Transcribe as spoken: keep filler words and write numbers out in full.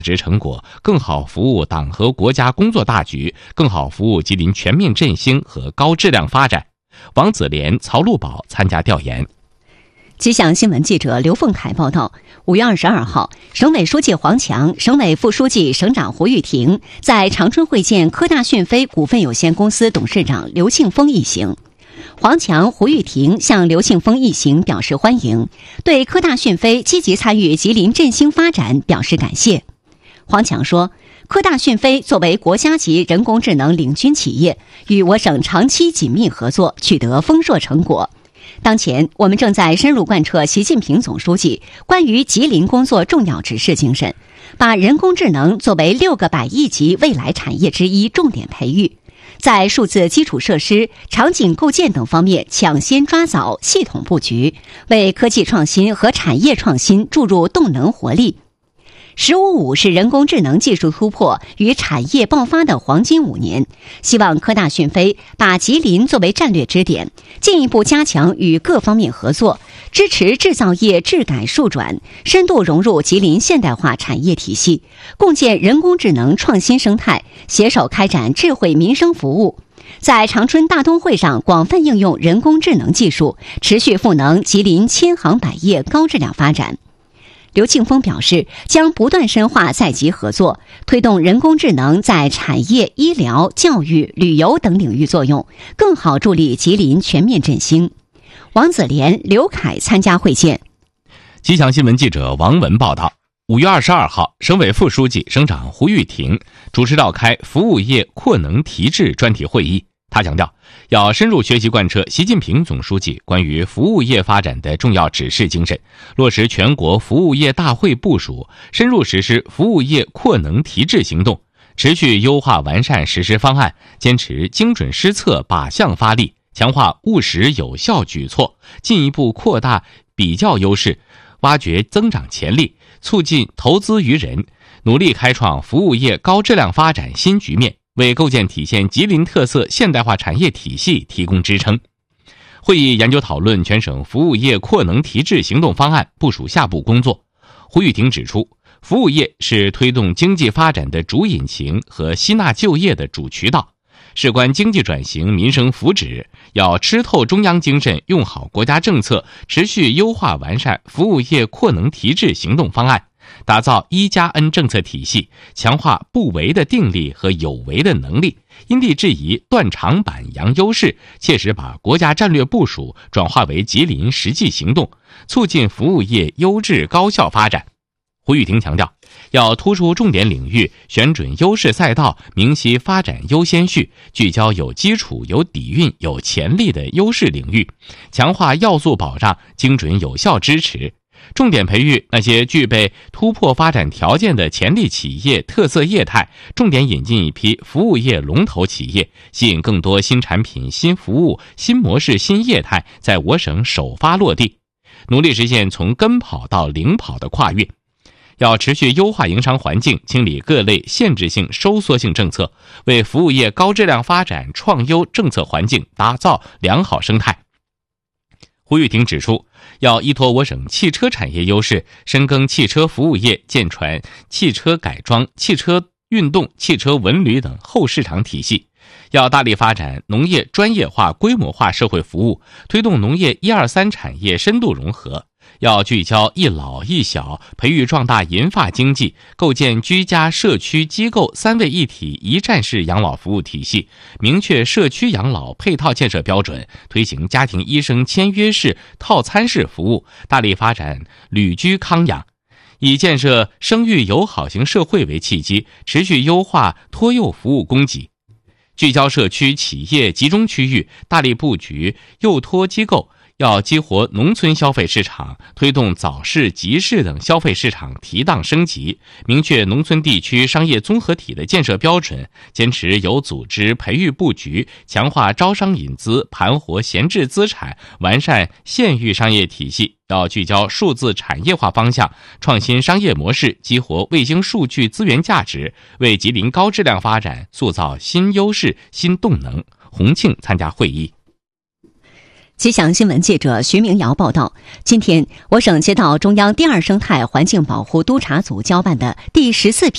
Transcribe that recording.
值成果，更好服务党和国家工作大局，更好服务吉林全面振兴和高质量发展。王子莲、曹路宝参加调研。 吉祥新闻记者刘凤凯报道，五月二十二号，省委书记黄强、省委副书记、省长胡玉婷在长春会见科大讯飞股份有限公司董事长刘庆峰一行。黄强、胡玉婷向刘庆峰一行表示欢迎，对科大讯飞积极参与吉林振兴发展表示感谢。黄强说，科大讯飞作为国家级人工智能领军企业，与我省长期紧密合作，取得丰硕成果。当前，我们正在深入贯彻习近平总书记关于吉林工作重要指示精神，把人工智能作为六个百亿级未来产业之一重点培育，在数字基础设施、场景构建等方面抢先抓早、系统布局，为科技创新和产业创新注入动能活力。十五五是人工智能技术突破与产业爆发的黄金五年，希望科大讯飞把吉林作为战略支点，进一步加强与各方面合作，支持制造业质改数转，深度融入吉林现代化产业体系，共建人工智能创新生态，携手开展智慧民生服务。在长春大通会上广泛应用人工智能技术，持续赋能吉林千行百业高质量发展。刘庆峰表示，将不断深化在吉合作，推动人工智能在产业、医疗、教育、旅游等领域作用，更好助力吉林全面振兴。王子莲、刘凯参加会见。 吉祥新闻记者王文报道，五月二十二号，省委副书记、省长胡玉婷主持召开服务业扩能提质专题会议。他强调，要深入学习贯彻习近平总书记关于服务业发展的重要指示精神，落实全国服务业大会部署，深入实施服务业扩能提质行动，持续优化完善实施方案，坚持精准施策、靶向发力，强化务实有效举措，进一步扩大比较优势，挖掘增长潜力，促进投资于人，努力开创服务业高质量发展新局面，为构建体现吉林特色现代化产业体系提供支撑。会议研究讨论全省服务业扩能提质行动方案，部署下步工作。胡玉婷指出，服务业是推动经济发展的主引擎和吸纳就业的主渠道，事关经济转型、民生福祉，要吃透中央精神，用好国家政策，持续优化完善服务业扩能提质行动方案，打造一加 N 政策体系，强化不为的定力和有为的能力，因地制宜断长板扬优势，切实把国家战略部署转化为吉林实际行动，促进服务业优质高效发展。胡玉婷强调，要突出重点领域，选准优势赛道，明晰发展优先序，聚焦有基础、有底蕴、有潜力的优势领域，强化要素保障，精准有效支持，重点培育那些具备突破发展条件的潜力企业、特色业态，重点引进一批服务业龙头企业，吸引更多新产品、新服务、新模式、新业态在我省首发落地，努力实现从跟跑到领跑的跨越。要持续优化营商环境，清理各类限制性、收缩性政策，为服务业高质量发展创优政策环境打造良好生态。胡玉婷指出，要依托我省汽车产业优势，深耕汽车服务业，健全汽车改装、汽车运动、汽车文旅等后市场体系。要大力发展农业专业化、规模化社会服务，推动农业一二三产业深度融合。要聚焦一老一小，培育壮大银发经济，构建居家、社区、机构三位一体一站式养老服务体系，明确社区养老配套建设标准，推行家庭医生签约式、套餐式服务，大力发展旅居康养。以建设生育友好型社会为契机，持续优化托幼服务供给，聚焦社区、企业集中区域，大力布局幼托机构。要激活农村消费市场，推动早市、集市等消费市场提档升级，明确农村地区商业综合体的建设标准，坚持有组织培育布局，强化招商引资，盘活闲置资产，完善县域商业体系。要聚焦数字产业化方向，创新商业模式，激活卫星数据资源价值，为吉林高质量发展塑造新优势、新动能。洪庆参加会议。 吉祥新闻记者徐明瑶报道，今天我省接到中央第二生态环境保护督察组交办的第十四批